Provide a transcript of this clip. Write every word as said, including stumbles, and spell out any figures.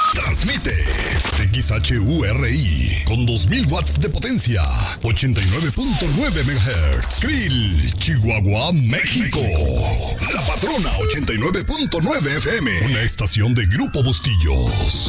Transmite X H U R I con dos mil watts de potencia, ochenta y nueve punto nueve megahertz. Krill, Chihuahua, México. La Patrona ochenta y nueve punto nueve F M, una estación de Grupo Bustillos.